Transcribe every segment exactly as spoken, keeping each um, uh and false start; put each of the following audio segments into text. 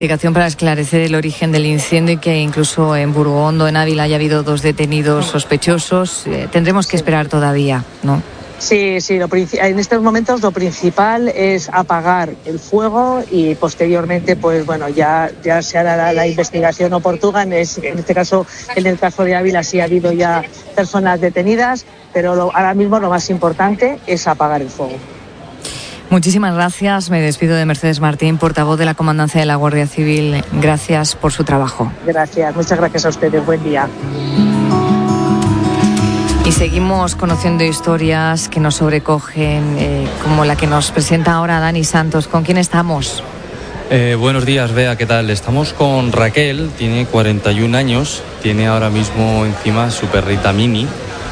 Investigación para esclarecer el origen del incendio y que incluso en Burgondo, en Ávila, haya habido dos detenidos sospechosos. Eh, tendremos que esperar todavía, ¿no? Sí, sí, lo, en estos momentos lo principal es apagar el fuego y posteriormente, pues bueno, ya, ya se hará la, la investigación oportuna. En, es, en este caso, en el caso de Ávila sí ha habido ya personas detenidas, pero lo, ahora mismo lo más importante es apagar el fuego. Muchísimas gracias. Me despido de Mercedes Martín, portavoz de la Comandancia de la Guardia Civil. Gracias por su trabajo. Gracias, muchas gracias a ustedes. Buen día. Y seguimos conociendo historias que nos sobrecogen, eh, como la que nos presenta ahora Dani Santos. ¿Con quién estamos? Eh, buenos días, Bea, ¿qué tal? Estamos con Raquel, tiene cuarenta y un años, tiene ahora mismo encima su perrita Mini.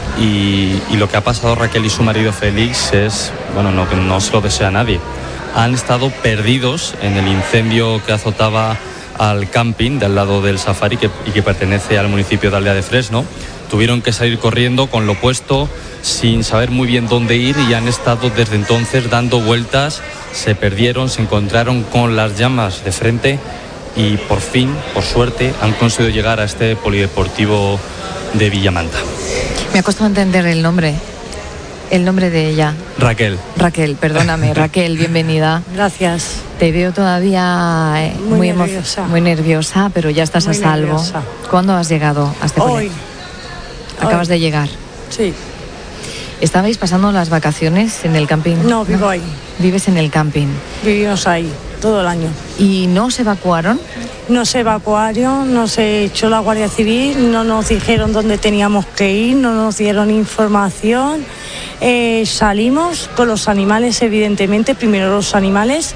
Y, y lo que ha pasado Raquel y su marido Félix es, bueno, no, no se lo desea a nadie. Han estado perdidos en el incendio que azotaba al camping del lado del Safari que, y que pertenece al municipio de Aldea de Fresno. Tuvieron que salir corriendo con lo puesto, sin saber muy bien dónde ir, y han estado desde entonces dando vueltas. Se perdieron, se encontraron con las llamas de frente y por fin, por suerte, han conseguido llegar a este polideportivo de Villamanta. Me ha costado entender el nombre, el nombre de ella. Raquel. Raquel, perdóname. Raquel, bienvenida. Gracias. Te veo todavía eh, muy, muy nerviosa. muy nerviosa, pero ya estás muy a salvo. Nerviosa. ¿Cuándo has llegado a este Hoy. pueblo? Acabas Hoy. de llegar. Sí. ¿Estabais pasando las vacaciones en el camping? No, vivo ¿No? ahí. Vives en el camping. Vivimos ahí todo el año. ¿Y no se evacuaron? No se evacuaron, no se echó la Guardia Civil, no nos dijeron dónde teníamos que ir, no nos dieron información. Eh, salimos con los animales, evidentemente, primero los animales.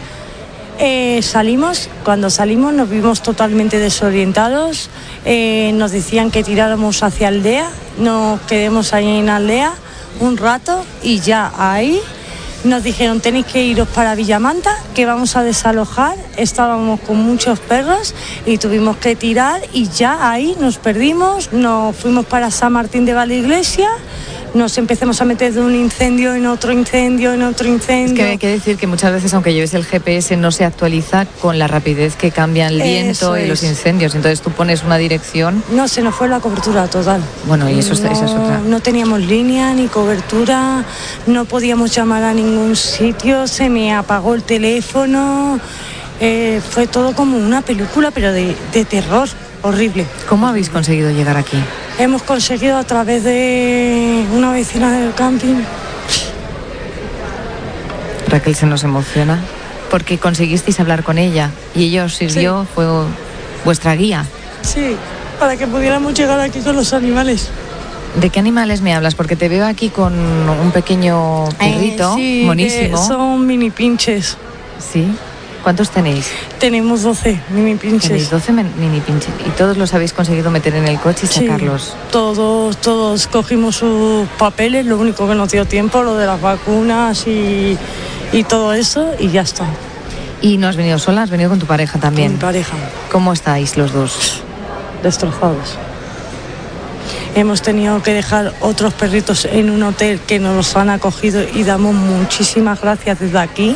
Eh, salimos, cuando salimos nos vimos totalmente desorientados. Eh, nos decían que tiráramos hacia Aldea, nos quedemos ahí en Aldea un rato y ya ahí nos dijeron tenéis que iros para Villamanta, que vamos a desalojar. Estábamos con muchos perros y tuvimos que tirar y ya ahí nos perdimos, nos fuimos para San Martín de Valleiglesia, nos empezamos a meter de un incendio en otro incendio, en otro incendio. Es que hay que decir que muchas veces, aunque lleves el G P S, no se actualiza con la rapidez que cambia el viento y los incendios. Entonces tú pones una dirección. No, se nos fue la cobertura total. Bueno, y eso, no, esa es otra. No teníamos línea ni cobertura, no podíamos llamar a ningún sitio, se me apagó el teléfono. Eh, fue todo como una película, pero de, de terror, horrible. ¿Cómo habéis conseguido llegar aquí? Hemos conseguido a través de una vecina del camping. Raquel se nos emociona porque conseguisteis hablar con ella y ella os sirvió, sí. Fue vuestra guía. Sí, para que pudiéramos llegar aquí con los animales. ¿De qué animales me hablas? Porque te veo aquí con un pequeño perrito, eh, sí, monísimo. Eh, son mini pinches. Sí. ¿Cuántos tenéis? Tenemos doce mini pinches. Tenéis doce mini pinches. ¿Y todos los habéis conseguido meter en el coche y sacarlos? Sí, todos, todos cogimos sus papeles, lo único que nos dio tiempo, lo de las vacunas y, y todo eso, y ya está. ¿Y no has venido sola? ¿Has venido con tu pareja también? Con mi pareja. ¿Cómo estáis los dos? Destrozados. Hemos tenido que dejar otros perritos en un hotel que nos los han acogido y damos muchísimas gracias desde aquí.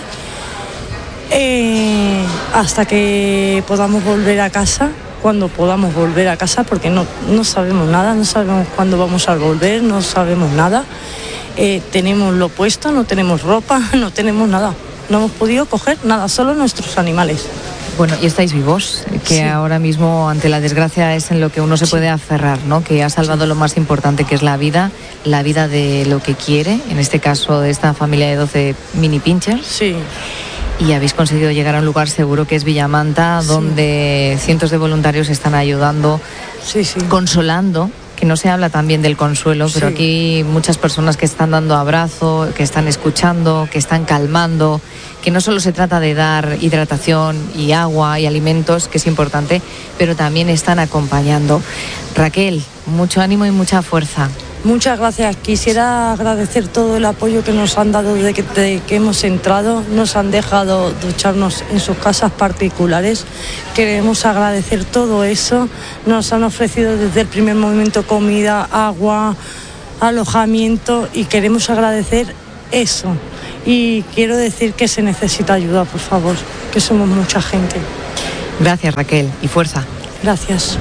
Eh, hasta que podamos volver a casa, cuando podamos volver a casa, porque no, no sabemos nada, no sabemos cuándo vamos a volver, no sabemos nada. Eh, tenemos lo puesto, no tenemos ropa, no tenemos nada. No hemos podido coger nada, solo nuestros animales. Bueno, y estáis vivos, que sí. Ahora mismo ante la desgracia es en lo que uno se sí. puede aferrar, ¿no? Que ha salvado sí. lo más importante, que es la vida, la vida de lo que quiere, en este caso de esta familia de doce mini pinchers. Sí. Y habéis conseguido llegar a un lugar seguro que es Villamanta, sí. donde cientos de voluntarios están ayudando, sí, sí. consolando, que no se habla también del consuelo, pero sí. aquí muchas personas que están dando abrazo, que están escuchando, que están calmando, que no solo se trata de dar hidratación y agua y alimentos, que es importante, pero también están acompañando. Raquel, mucho ánimo y mucha fuerza. Muchas gracias. Quisiera agradecer todo el apoyo que nos han dado desde que, de que hemos entrado. Nos han dejado ducharnos en sus casas particulares. Queremos agradecer todo eso. Nos han ofrecido desde el primer momento comida, agua, alojamiento y queremos agradecer eso. Y quiero decir que se necesita ayuda, por favor, que somos mucha gente. Gracias, Raquel, y fuerza. Gracias.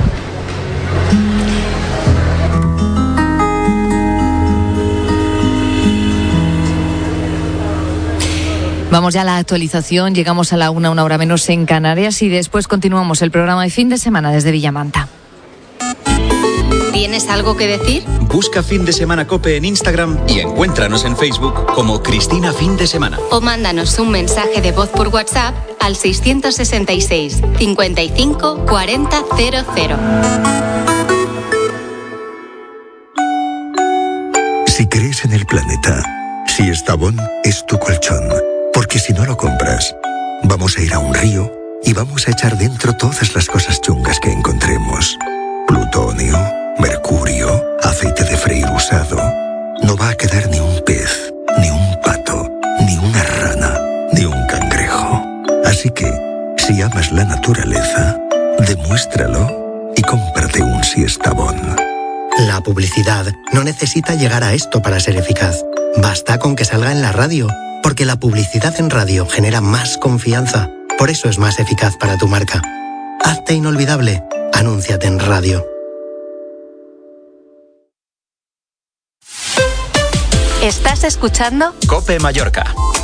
Vamos ya a la actualización, llegamos a la una, una hora menos en Canarias y después continuamos el programa de fin de semana desde Villamanta. ¿Tienes algo que decir? Busca Fin de Semana COPE en Instagram y encuéntranos en Facebook como Cristina Fin de Semana. O mándanos un mensaje de voz por WhatsApp al seiscientos sesenta y seis, cincuenta y cinco, cuarenta, cero cero. Si crees en el planeta, Siestabón es tu colchón. Porque si no lo compras, vamos a ir a un río y vamos a echar dentro todas las cosas chungas que encontremos. Plutonio, mercurio, aceite de freír usado. No va a quedar ni un pez, ni un pato, ni una rana, ni un cangrejo. Así que, si amas la naturaleza, demuéstralo y cómprate un Siestabón. La publicidad no necesita llegar a esto para ser eficaz. Basta con que salga en la radio, porque la publicidad en radio genera más confianza. Por eso es más eficaz para tu marca. Hazte inolvidable. Anúnciate en radio. ¿Estás escuchando? COPE Mallorca.